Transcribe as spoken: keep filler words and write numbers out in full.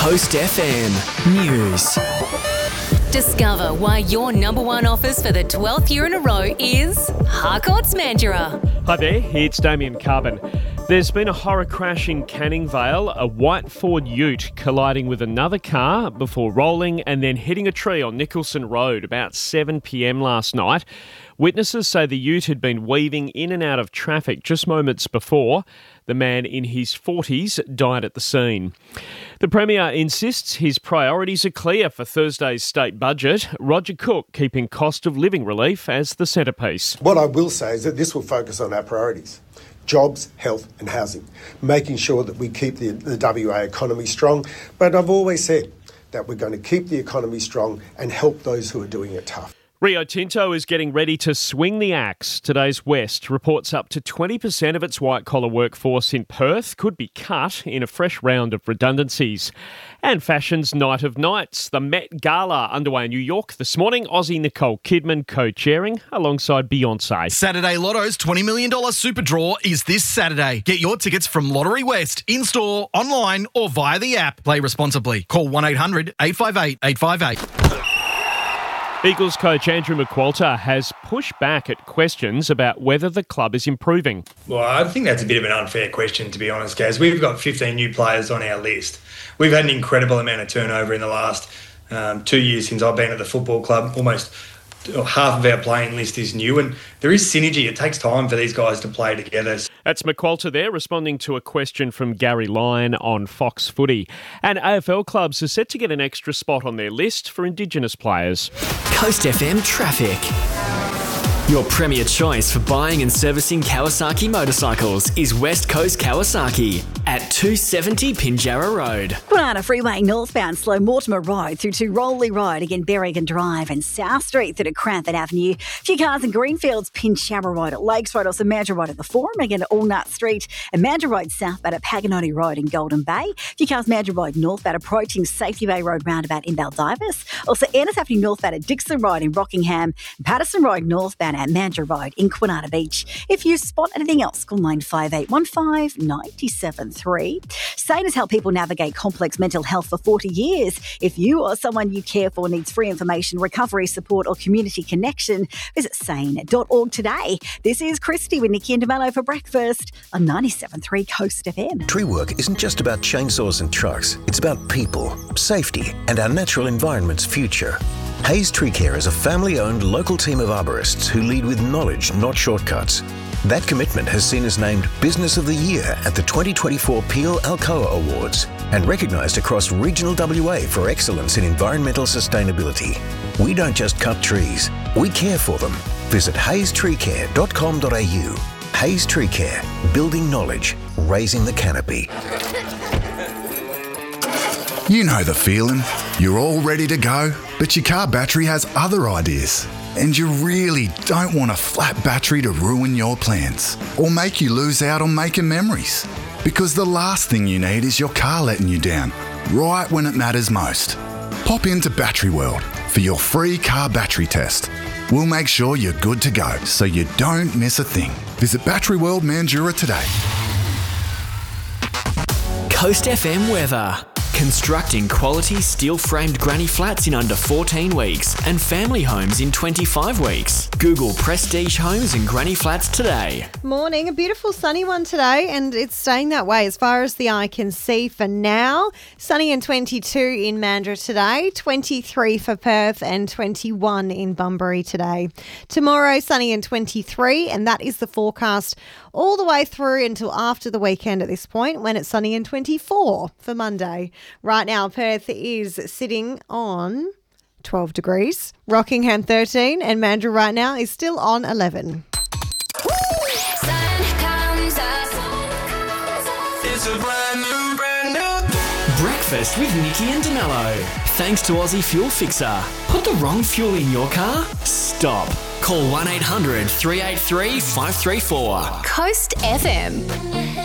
Coast F M News. Discover why your number one offers for the twelfth year in a row is Harcourts Mandurah. Hi there, it's Damien Carbon. There's been a horror crash in Canning Vale, a white Ford Ute colliding with another car before rolling and then hitting a tree on Nicholson Road about seven p.m. last night. Witnesses say the Ute had been weaving in and out of traffic just moments before. The man in his forties died at the scene. The Premier insists his priorities are clear for Thursday's state budget. Roger Cook keeping cost of living relief as the centrepiece. What I will say is that this will focus on our priorities. Jobs, health and housing, making sure that we keep the, the W A economy strong. But I've always said that we're going to keep the economy strong and help those who are doing it tough. Rio Tinto is getting ready to swing the axe. Today's West reports up to twenty percent of its white-collar workforce in Perth could be cut in a fresh round of redundancies. And fashion's Night of Nights, the Met Gala, underway in New York this morning. Aussie Nicole Kidman co-chairing alongside Beyonce. Saturday Lotto's twenty million dollars super draw is this Saturday. Get your tickets from Lottery West, in-store, online or via the app. Play responsibly. Call one eight hundred eight five eight eight five eight. Eagles coach Andrew McQualter has pushed back at questions about whether the club is improving. Well, I think that's a bit of an unfair question, to be honest, Gaz. We've got fifteen new players on our list. We've had an incredible amount of turnover in the last um, two years since I've been at the football club. Almost half of our playing list is new, and there is synergy. It takes time for these guys to play together. That's McQualter there, responding to a question from Gary Lyon on Fox Footy. And A F L clubs are set to get an extra spot on their list for Indigenous players. Coast F M Traffic. Your premier choice for buying and servicing Kawasaki motorcycles is West Coast Kawasaki at two seventy Pinjarra Road. Kwinana Freeway northbound, slow Mortimer Road through to Rowley Road, again Berrigan Drive and South Street through to Cranford Avenue. A few cars in Greenfields, Pinjarra Road at Lakes Road, also Mandurah Road at the Forum, again at Allnut Street and Mandurah Road southbound at Paganoti Road in Golden Bay. A few cars Mandurah Road northbound approaching Safety Bay Road roundabout in Baldivis. Also Ennis Avenue northbound at Dixon Road in Rockingham, Patterson Road northbound at Mandurah Road in Kwinana Beach. If you spot anything else, call nine five eight one five nine seven three. SANE has helped people navigate complex mental health for forty years. If you or someone you care for needs free information, recovery support or community connection, visit sane dot org today. This is Christy with Nikki and DeMello for breakfast on ninety-seven point three Coast F M. Tree work isn't just about chainsaws and trucks. It's about people, safety and our natural environment's future. Hayes Tree Care is a family-owned local team of arborists who lead with knowledge, not shortcuts. That commitment has seen us named Business of the Year at the twenty twenty-four Peel Alcoa Awards and recognised across regional W A for excellence in environmental sustainability. We don't just cut trees, we care for them. Visit hayes tree care dot com dot a u. Hayes Tree Care, building knowledge, raising the canopy. You know the feeling. You're all ready to go, but your car battery has other ideas. And you really don't want a flat battery to ruin your plans or make you lose out on making memories. Because the last thing you need is your car letting you down, right when it matters most. Pop into Battery World for your free car battery test. We'll make sure you're good to go so you don't miss a thing. Visit Battery World Mandurah today. Coast F M weather. Constructing quality steel-framed granny flats in under fourteen weeks and family homes in twenty-five weeks. Google Prestige Homes and Granny Flats today. Morning, a beautiful sunny one today, and it's staying that way as far as the eye can see for now. Sunny and twenty-two in Mandurah today, twenty-three for Perth and twenty-one in Bunbury today. Tomorrow, sunny and twenty-three, and that is the forecast all the way through until after the weekend at this point, when it's sunny and twenty-four for Monday. Right now, Perth is sitting on twelve degrees, Rockingham thirteen, and Mandurah right now is still on eleven. It's a brand new, brand new breakfast with Nikki and DeMello. Thanks to Aussie Fuel Fixer. Put the wrong fuel in your car? Stop. Call one eight hundred three eight three five three four. Coast F M.